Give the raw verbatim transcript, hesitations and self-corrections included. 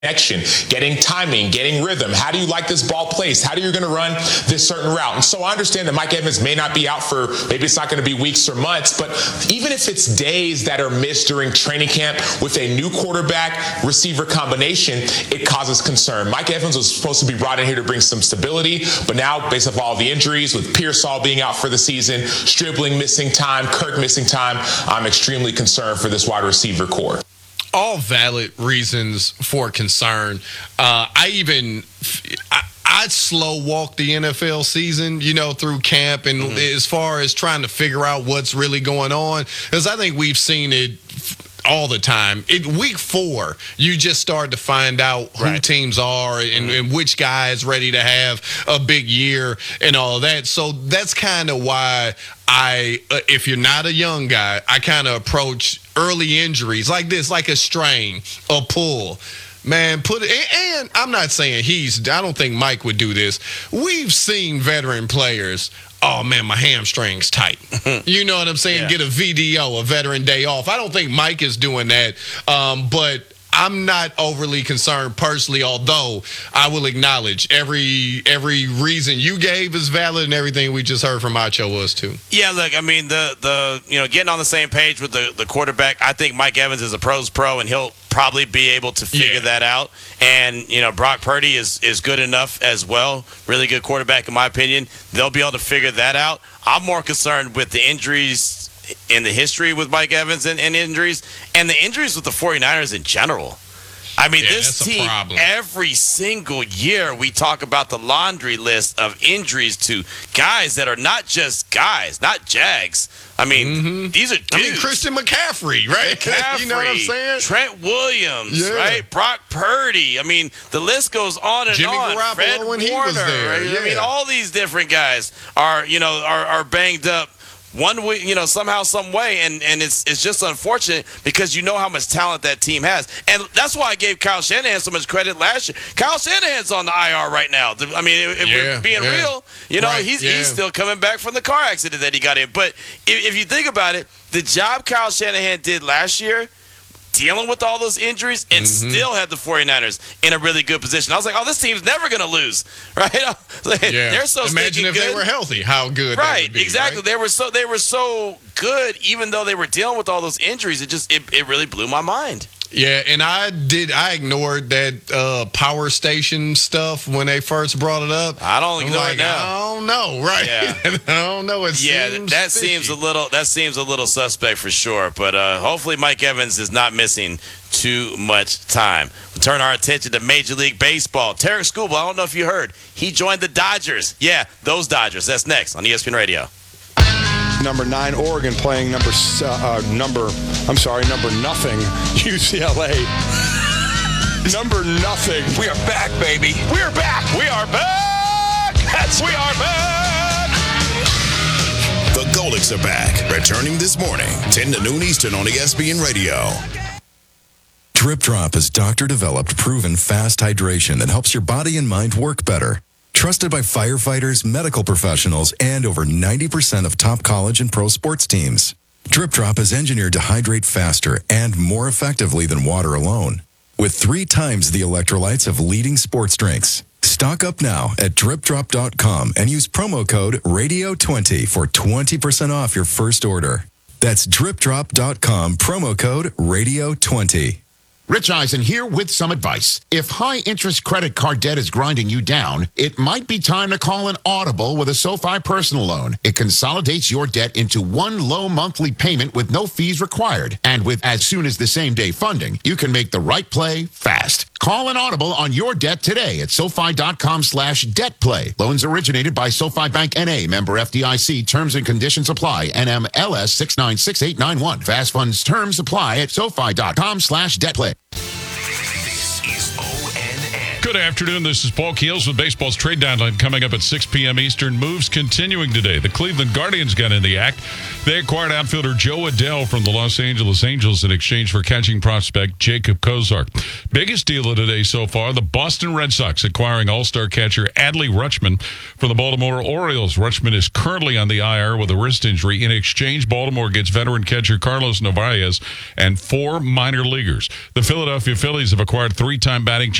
connection, getting timing, getting rhythm. How do you like this ball placed? How are you going to run this certain route? And so I understand that Mike Evans may not be out for, maybe it's not going to be weeks or months, but even if it's days that are missed during training camp with a new quarterback receiver combination, it causes concern. Mike Evans was supposed to be brought in here to bring some stability, but now based off all the injuries, with Pearsall being out for the season, Stribling missing time, Kirk missing time, I'm extremely concerned for this wide receiver core. All valid reasons for concern. Uh, I even I, I slow walk the N F L season, you know, through camp, and mm-hmm. as far as trying to figure out what's really going on, because I think we've seen it all the time. In week four, you just start to find out who right. teams are and, mm-hmm. and which guy is ready to have a big year and all of that. So that's kind of why I, uh, if you're not a young guy, I kind of approach early injuries like this, like a strain, a pull. Man, put it, and I'm not saying he's, I don't think Mike would do this. We've seen veteran players, oh man, my hamstring's tight. You know what I'm saying? Yeah. Get a V D O, a veteran day off. I don't think Mike is doing that, um, but I'm not overly concerned personally, although I will acknowledge every every reason you gave is valid and everything we just heard from Macho was too. Yeah, look, I mean, the, the you know, getting on the same page with the, the quarterback, I think Mike Evans is a pro's pro, and he'll probably be able to figure yeah. that out. And, you know, Brock Purdy is, is good enough as well. Really good quarterback, in my opinion. They'll be able to figure that out. I'm more concerned with the injuries in the history with Mike Evans and, and injuries, and the injuries with the 49ers in general. I mean, yeah, this team, every single year we talk about the laundry list of injuries to guys that are not just guys, not Jags. I mean, mm-hmm. these are dudes. I mean, Christian McCaffrey, right? McCaffrey, you know what I'm saying? Trent Williams, yeah. right? Brock Purdy. I mean, the list goes on and Jimmy on. Garoppolo Fred when Warner, he was there. Right? Yeah. I mean, all these different guys are, you know, are, are banged up. One way, you know, somehow, some way, and, and it's it's just unfortunate because you know how much talent that team has, and that's why I gave Kyle Shanahan so much credit last year. Kyle Shanahan's on the I R right now. I mean, if yeah, we're being yeah. real, you know, right, he's yeah. he's still coming back from the car accident that he got in. But if, if you think about it, the job Kyle Shanahan did last year, dealing with all those injuries, and mm-hmm. still had the 49ers in a really good position. I was like, oh, this team's never going to lose, right? Like, yeah. They're so Imagine if good. they were healthy, how good right, they would be, exactly. Right? They were so they were so good, even though they were dealing with all those injuries. It just it, it really blew my mind. Yeah, and I did. I ignored that uh, power station stuff when they first brought it up. I don't ignore like, it now. I don't know, right? Yeah. I don't know. It yeah, seems that fishy. seems a little. That seems a little suspect for sure. But uh, hopefully, Mike Evans is not missing too much time. We'll turn our attention to Major League Baseball. Tarek Skubal, I don't know if you heard, he joined the Dodgers. Yeah, those Dodgers. That's next on E S P N Radio. Number nine, Oregon playing number uh, number. I'm sorry, number nothing. U C L A. Number nothing. We are back, baby. We are back. We are back. That's we are back. The Golics are back, returning this morning, ten to noon Eastern on E S P N Radio. Drip Drop is doctor-developed, proven fast hydration that helps your body and mind work better. Trusted by firefighters, medical professionals, and over ninety percent of top college and pro sports teams. Drip Drop is engineered to hydrate faster and more effectively than water alone, with three times the electrolytes of leading sports drinks. Stock up now at drip drop dot com and use promo code radio twenty for twenty percent off your first order. That's drip drop dot com, promo code radio twenty. Rich Eisen here with some advice. If high-interest credit card debt is grinding you down, it might be time to call an Audible with a SoFi personal loan. It consolidates your debt into one low monthly payment with no fees required. And with as soon as the same-day funding, you can make the right play fast. Call an Audible on your debt today at SoFi dot com slash debt play. Loans originated by SoFi Bank N A, member F D I C. Terms and conditions apply. N M L S six nine six eight nine one. Fast funds terms apply at SoFi dot com slash debt play. This is O N N. Good afternoon. This is Paul Keels with baseball's trade deadline coming up at six p.m. Eastern. Moves continuing today. The Cleveland Guardians got in the act They acquired outfielder Joe Adell from the Los Angeles Angels in exchange for catching prospect Jacob Kozar. Biggest deal of today so far, the Boston Red Sox acquiring all-star catcher Adley Rutschman from the Baltimore Orioles. Rutschman is currently on the I R with a wrist injury. In exchange, Baltimore gets veteran catcher Carlos Narvaez and four minor leaguers. The Philadelphia Phillies have acquired three-time batting